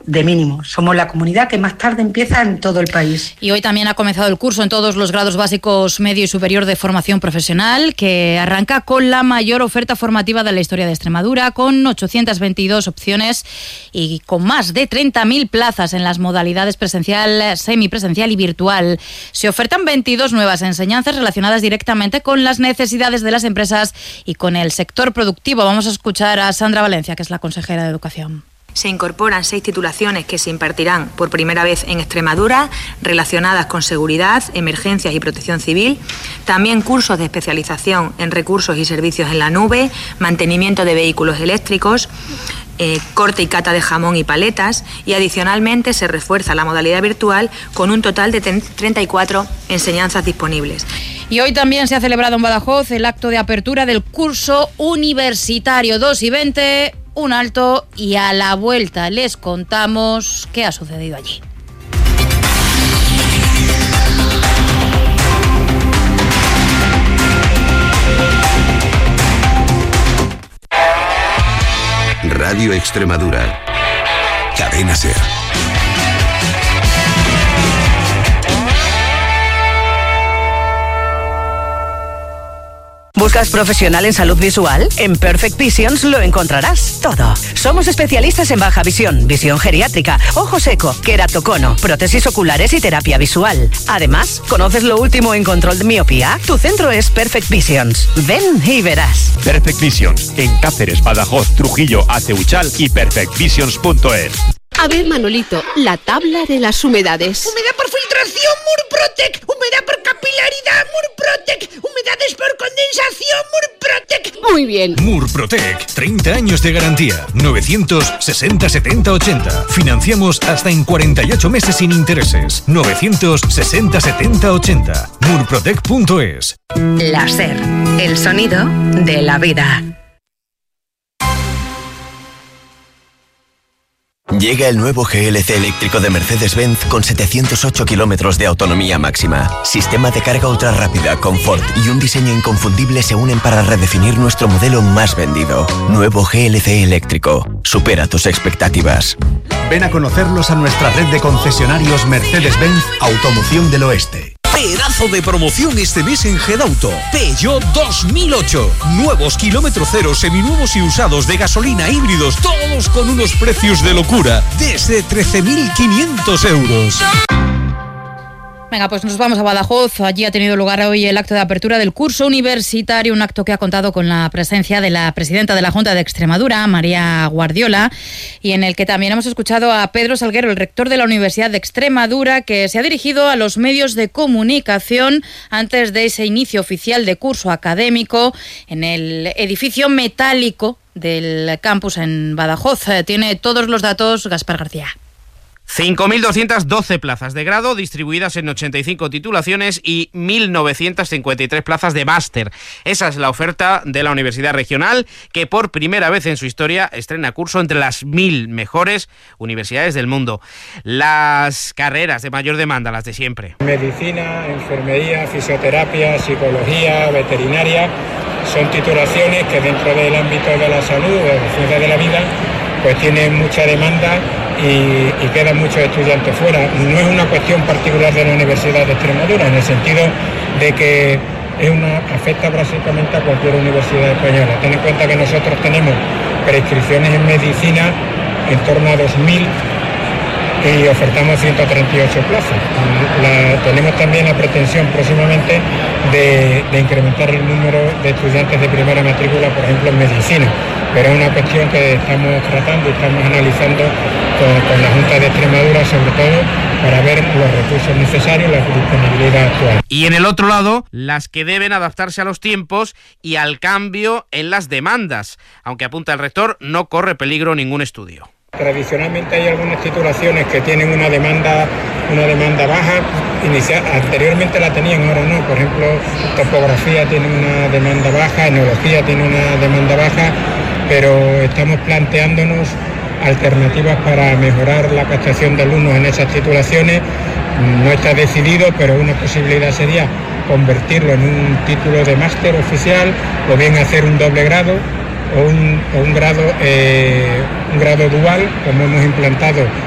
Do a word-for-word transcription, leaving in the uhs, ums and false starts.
de mínimo. Somos la comunidad que más tarde empieza en todo el país. Y hoy también ha comenzado el curso en todos los grados básicos, medio y superior de formación profesional, que arranca con la mayor oferta formativa de la historia de Extremadura, con ochocientas veintidós opciones y con más de treinta mil plazas en las modalidades presencial, semipresencial y virtual. Se ofertan veintidós nuevas enseñanzas relacionadas directamente con las necesidades de las empresas y con el sector productivo. Vamos a escuchar a Sandra Valencia, que es la consejera de Educación. Se incorporan seis titulaciones que se impartirán por primera vez en Extremadura, relacionadas con seguridad, emergencias y protección civil. También cursos de especialización en recursos y servicios en la nube, mantenimiento de vehículos eléctricos, eh, corte y cata de jamón y paletas. Y adicionalmente se refuerza la modalidad virtual con un total de treinta y cuatro enseñanzas disponibles. Y hoy también se ha celebrado en Badajoz el acto de apertura del curso universitario dos y veinte. Un alto y a la vuelta les contamos qué ha sucedido allí. Radio Extremadura. Cadena SER. ¿Buscas profesional en salud visual? En Perfect Visions lo encontrarás todo. Somos especialistas en baja visión, visión geriátrica, ojo seco, queratocono, prótesis oculares y terapia visual. Además, ¿conoces lo último en control de miopía? Tu centro es Perfect Visions. Ven y verás. Perfect Visions, en Cáceres, Badajoz, Trujillo, Aceuchal y perfect visions punto es. A ver, Manolito, la tabla de las humedades. Humedad por filtración, Murprotec. Humedad por capilaridad, Murprotec. Humedades por condensación, Murprotec. Muy bien. Murprotec, treinta años de garantía. novecientos sesenta setenta ochenta. Financiamos hasta en cuarenta y ocho meses sin intereses. novecientos sesenta setenta ochenta. murprotec punto es. La SER, el sonido de la vida. Llega el nuevo G L C eléctrico de Mercedes-Benz con setecientos ocho kilómetros de autonomía máxima. Sistema de carga ultra rápida, confort y un diseño inconfundible se unen para redefinir nuestro modelo más vendido. Nuevo G L C eléctrico. Supera tus expectativas. Ven a conocerlos a nuestra red de concesionarios Mercedes-Benz Automoción del Oeste. Pedazo de promoción este mes en Gedauto. Peugeot dos mil ocho. Nuevos kilómetro cero, seminuevos y usados de gasolina, híbridos, todos con unos precios de locura. Desde trece mil quinientos euros. Venga, pues nos vamos a Badajoz. Allí ha tenido lugar hoy el acto de apertura del curso universitario, un acto que ha contado con la presencia de la presidenta de la Junta de Extremadura, María Guardiola, y en el que también hemos escuchado a Pedro Salguero, el rector de la Universidad de Extremadura, que se ha dirigido a los medios de comunicación antes de ese inicio oficial de curso académico en el edificio metálico del campus en Badajoz. Tiene todos los datos Gaspar García. cinco mil doscientas doce plazas de grado distribuidas en ochenta y cinco titulaciones y mil novecientas cincuenta y tres plazas de máster. Esa es la oferta de la Universidad Regional, que por primera vez en su historia estrena curso entre las mil mejores universidades del mundo. Las carreras de mayor demanda, las de siempre. Medicina, enfermería, fisioterapia, psicología, veterinaria, son titulaciones que dentro del ámbito de la salud, de la ciencia de la vida, pues tienen mucha demanda y, y quedan muchos estudiantes fuera. No es una cuestión particular de la Universidad de Extremadura, en el sentido de que es una, afecta básicamente a cualquier universidad española. Ten en cuenta que nosotros tenemos prescripciones en medicina en torno a dos mil y ofertamos ciento treinta y ocho plazas. La, tenemos también la pretensión próximamente de, de incrementar el número de estudiantes de primera matrícula, por ejemplo, en medicina. Pero es una cuestión que estamos tratando y estamos analizando con, con la Junta de Extremadura, sobre todo para ver los recursos necesarios, la disponibilidad actual. Y en el otro lado, las que deben adaptarse a los tiempos y al cambio en las demandas. Aunque apunta el rector, no corre peligro ningún estudio. Tradicionalmente hay algunas titulaciones que tienen una demanda una demanda baja. Inicial, anteriormente la tenían, ahora no. Por ejemplo, topografía tiene una demanda baja, enología tiene una demanda baja, pero estamos planteándonos alternativas para mejorar la captación de alumnos en esas titulaciones. No está decidido, pero una posibilidad sería convertirlo en un título de máster oficial o bien hacer un doble grado o un, o un grado eh, un grado dual, como hemos implantado